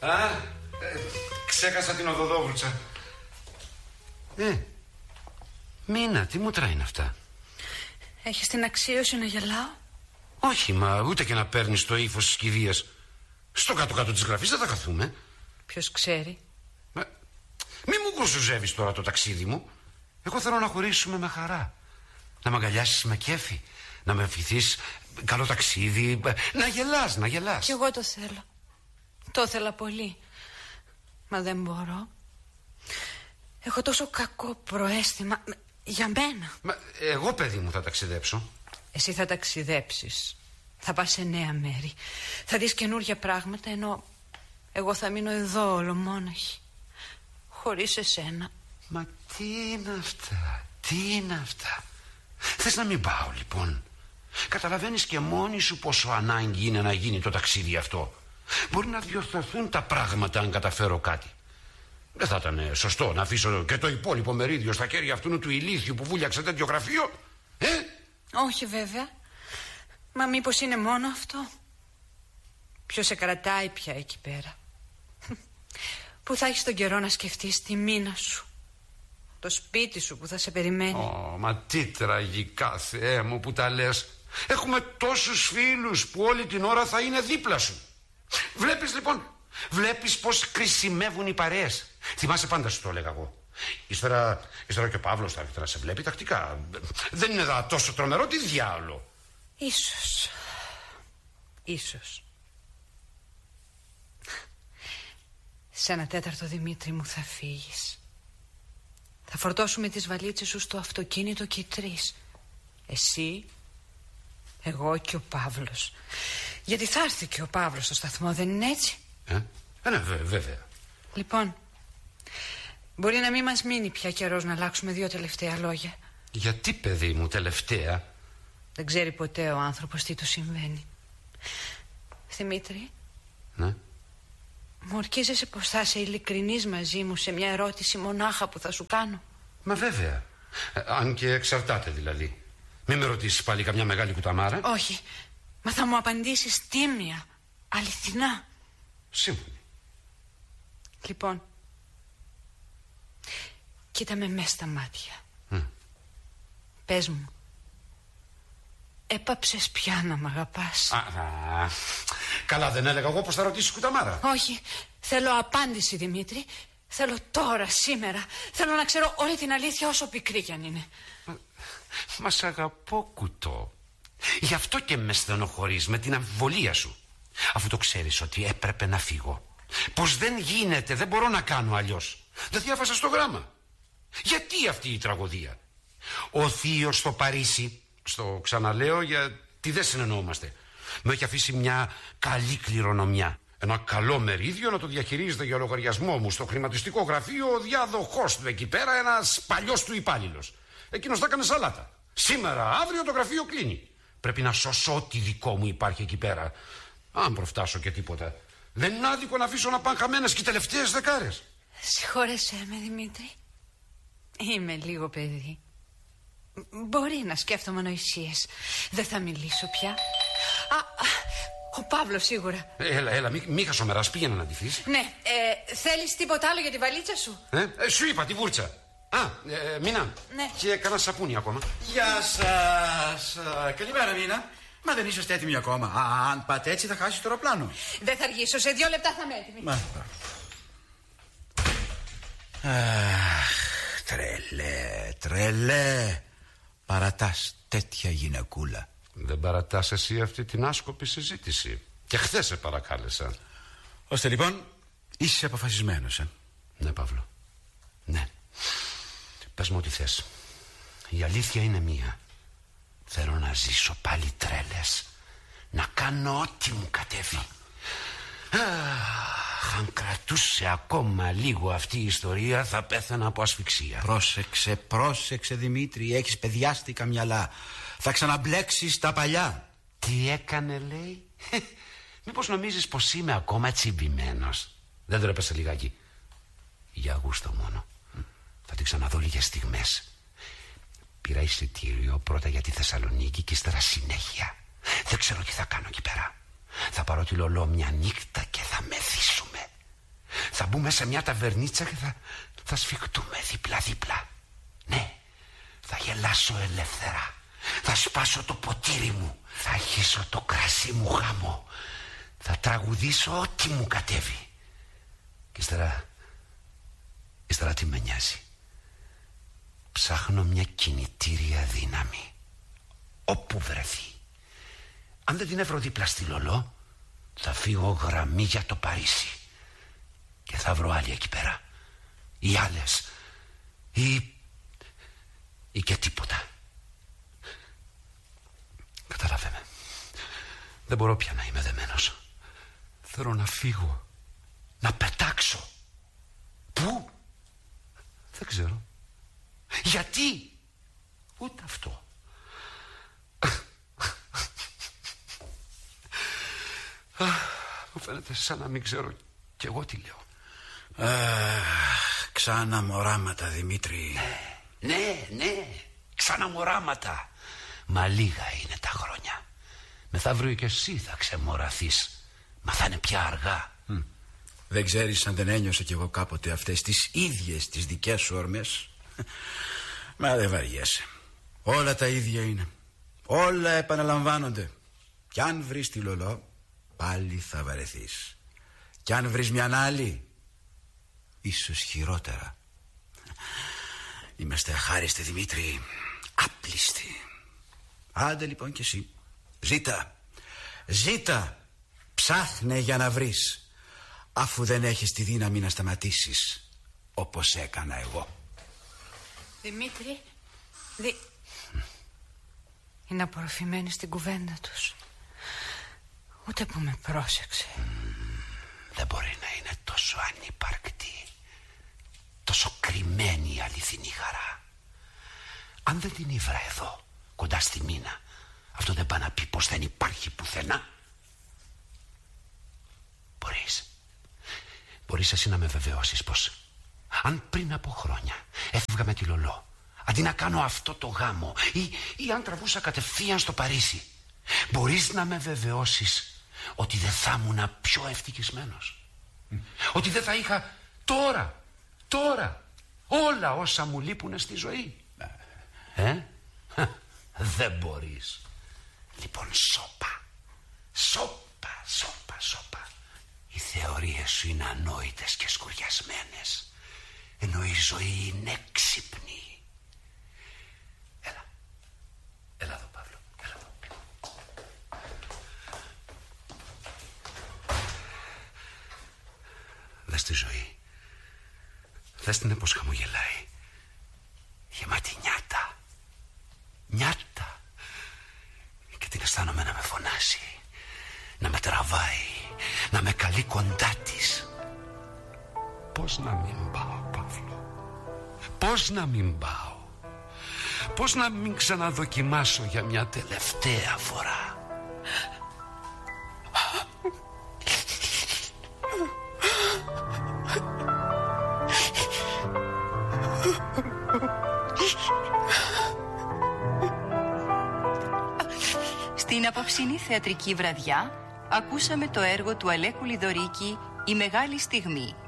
Ξέχασα την οδοδόβουλτσα. Μίνα, τι μούτρα είναι αυτά? Έχεις την αξίωση να γελάω? Όχι, μα ούτε και να παίρνεις το ύφος της κηδείας. Στο κάτω-κάτω της γραφής δεν θα χαθούμε. Ποιος ξέρει. Μη μου κρουσουζεύεις τώρα το ταξίδι μου. Εγώ θέλω να χωρίσουμε με χαρά. Να μ' αγκαλιάσεις με κέφι. Να με ευχηθείς καλό ταξίδι. Να γελάς. Κι εγώ το θέλω. Το ήθελα πολύ. Μα δεν μπορώ. Έχω τόσο κακό προαίσθημα για μένα. Μα εγώ, παιδί μου, θα ταξιδέψω. Εσύ θα ταξιδέψεις. Θα πας σε νέα μέρη. Θα δεις καινούργια πράγματα, ενώ εγώ θα μείνω εδώ ολομόναχη. Χωρίς εσένα. Μα τι είναι αυτά? Θες να μην πάω λοιπόν? Καταλαβαίνεις και μόνη σου πόσο ανάγκη είναι να γίνει το ταξίδι αυτό. Μπορεί να διορθωθούν τα πράγματα αν καταφέρω κάτι. Δεν θα ήταν σωστό να αφήσω και το υπόλοιπο μερίδιο στα χέρια αυτού του ηλίθιου που βούλιαξε τέτοιο γραφείο? Όχι βέβαια. Μα μήπως είναι μόνο αυτό? Ποιος σε κρατάει πια εκεί πέρα? Που θα έχεις τον καιρό να σκεφτείς τη μήνα σου, το σπίτι σου που θα σε περιμένει. Μα τι τραγικά, Θεέ μου, που τα λες. Έχουμε τόσους φίλους που όλη την ώρα θα είναι δίπλα σου. Βλέπεις λοιπόν, βλέπεις πως χρησιμεύουν οι παρέες. Θυμάσαι, πάντα σου το έλεγα εγώ. Ύστερα και ο Παύλος θα έρχεται να σε βλέπει τακτικά. Δεν είναι τόσο τρομερό? Τι διάολο. Ίσως σε 1/4, Δημήτρη μου, θα φύγεις. Θα φορτώσουμε τις βαλίτσες σου στο αυτοκίνητο και οι 3. Εσύ, εγώ και ο Παύλος. Γιατί θα έρθει και ο Παύλος στο σταθμό, δεν είναι έτσι? Ναι, βέβαια. Λοιπόν, μπορεί να μην μας μείνει πια καιρός να αλλάξουμε 2 τελευταία λόγια. Γιατί, παιδί μου, τελευταία? Δεν ξέρει ποτέ ο άνθρωπος τι του συμβαίνει. Δημήτρη. Ναι. Μου ορκίζεσαι πως θα είσαι ειλικρινής μαζί μου σε μια ερώτηση μονάχα που θα σου κάνω? Μα βέβαια. Αν και εξαρτάται δηλαδή. Μην με ρωτήσεις πάλι καμιά μεγάλη κουταμάρα. Όχι. Μα θα μου απαντήσεις τίμια, αληθινά. Σύμφωνη. Λοιπόν, κοίτα με μέσα στα μάτια. Πες μου, έπαψες πια να μ' αγαπάς? Καλά, δεν έλεγα εγώ πως θα ρωτήσεις κουταμάρα? Όχι, θέλω απάντηση, Δημήτρη. Θέλω τώρα, σήμερα. Θέλω να ξέρω όλη την αλήθεια, όσο πικρή κι αν είναι. Μα σ' αγαπώ, κουτό. Γι' αυτό και με στενοχωρείς με την αμφιβολία σου. Αφού το ξέρεις ότι έπρεπε να φύγω. Πως δεν γίνεται, δεν μπορώ να κάνω αλλιώς. Δεν διάβασα στο γράμμα. Γιατί αυτή η τραγωδία? Ο θείος στο Παρίσι, στο ξαναλέω γιατί δεν συνεννοούμαστε, μου έχει αφήσει μια καλή κληρονομιά. Ένα καλό μερίδιο να το διαχειρίζεται για λογαριασμό μου στο χρηματιστικό γραφείο ο διάδοχός του εκεί πέρα, ένας παλιός του υπάλληλος. Εκείνος θα έκανε σαλάτα. Σήμερα, αύριο το γραφείο κλείνει. Πρέπει να σώσω ό,τι δικό μου υπάρχει εκεί πέρα. Αν προφτάσω και τίποτα. Δεν είναι άδικο να αφήσω να πάνε χαμένες και οι τελευταίες δεκάρες. Συγχώρεσέ με, Δημήτρη. Είμαι λίγο παιδί. Μπορεί να σκέφτομαι ανοησίες. Δεν θα μιλήσω πια. Ο Παύλος σίγουρα. Έλα, μη χασομεράς, πήγαινε να ντυθείς. Ναι, θέλεις τίποτα άλλο για τη βαλίτσα σου? Σου είπα τη βούρτσα. Μίνα, ναι. Και κανένα σαπούνι ακόμα. Γεια σας. Καλημέρα, Μίνα. Μα δεν είσαστε έτοιμοι ακόμα? Αν πάτε έτσι θα χάσεις το αεροπλάνο. Δεν θα αργήσω, σε 2 λεπτά θα είμαι έτοιμη. Τρελέ. Παρατάς τέτοια γυναικούλα. Δεν παρατάς εσύ αυτή την άσκοπη συζήτηση? Και χθες σε παρακάλεσα. Ώστε λοιπόν είσαι αποφασισμένος? Ναι, Παύλο. Ναι. Πες μου ό,τι θες. Η αλήθεια είναι μία. Θέλω να ζήσω πάλι τρέλες. Να κάνω ό,τι μου κατέβει. Αν κρατούσε ακόμα λίγο αυτή η ιστορία θα πέθανα από ασφυξία. Πρόσεξε Δημήτρη, έχεις παιδιάστικα μυαλά. Θα ξαναμπλέξεις τα παλιά. Τι έκανε, λέει? Μήπως νομίζεις πως είμαι ακόμα τσιμπημένος? Δεν τρέπεσαι λιγάκι? Για γούστο μόνο. Θα την ξαναδώ λίγες στιγμές. Πήρα εισιτήριο πρώτα για τη Θεσσαλονίκη και ύστερα συνέχεια. Δεν ξέρω τι θα κάνω εκεί πέρα. Θα πάρω τη Λολό μια νύχτα και θα μεθύσουμε. Θα μπούμε σε μια ταβερνίτσα και θα σφιχτούμε δίπλα-δίπλα. Ναι, θα γελάσω ελεύθερα. Θα σπάσω το ποτήρι μου. Θα αρχίσω το κρασί μου γάμο. Θα τραγουδήσω ό,τι μου κατέβει. Και ύστερα τι με νοιάζει. Ψάχνω μια κινητήρια δύναμη όπου βρεθεί. Αν δεν την εύρω δίπλα στη Λολό, θα φύγω γραμμή για το Παρίσι. Και θα βρω άλλη εκεί πέρα. Ή άλλες. Ή και τίποτα. Καταλάβε με. Δεν μπορώ πια να είμαι δεμένος. Θέλω να φύγω. Να πετάξω. Πού? Δεν ξέρω. Γιατί? Ούτε αυτό. Μου φαίνεται σαν να μην ξέρω κι εγώ τι λέω. Ξανά οράματα, Δημήτρη. Ναι, ξανά οράματα. Μα λίγα είναι τα χρόνια. Μεθαύριο και εσύ θα ξεμοραθείς. Μα θα είναι πια αργά. Δεν ξέρεις αν δεν ένιωσα κι εγώ κάποτε αυτές τις ίδιες τις δικές σου ορμές? Μα δεν βαριέσαι. Όλα τα ίδια είναι. Όλα επαναλαμβάνονται. Κι αν βρεις τη Λολό, πάλι θα βαρεθείς. Κι αν βρεις μια άλλη, ίσως χειρότερα. Είμαστε αχάριστοι, Δημήτρη. Άπλιστοι. Άντε λοιπόν κι εσύ. Ζήτα. Ψάχνε για να βρεις. Αφού δεν έχεις τη δύναμη να σταματήσεις, όπως έκανα εγώ. Δημήτρη, είναι απορροφημένοι στην κουβέντα τους. Ούτε που με πρόσεξε. Δεν μπορεί να είναι τόσο ανύπαρκτη, τόσο κρυμμένη η αληθινή χαρά. Αν δεν την ήβρα εδώ, κοντά στη μήνα, αυτό δεν πάει να πει πως δεν υπάρχει πουθενά. Μπορείς εσύ να με βεβαιώσεις πως αν πριν από χρόνια έφευγα με τη Λολό, αντί να κάνω αυτό το γάμο, ή αν τραβούσα κατευθείαν στο Παρίσι, μπορείς να με βεβαιώσεις ότι δεν θα ήμουν πιο ευτυχισμένος? Ότι δεν θα είχα τώρα όλα όσα μου λείπουνε στη ζωή? Δεν μπορείς. Λοιπόν, σώπα. Οι θεωρίες σου είναι ανόητες και σκουριασμένες, ενώ η ζωή είναι έξυπνη. Έλα εδώ, Παύλο, έλα εδώ. Δες τη ζωή. Δες την πως χαμογελάει. Γεμάτη νιάτα. Και την αισθάνομαι να με φωνάσει, να με τραβάει, να με καλεί κοντά της. Πώς να μην πάω, Παύλο? Πώς να μην πάω? Πώς να μην ξαναδοκιμάσω για μια τελευταία φορά? Στην απόψινή θεατρική βραδιά ακούσαμε το έργο του Αλέκου Λιδωρίκη «Η Μεγάλη Στιγμή»,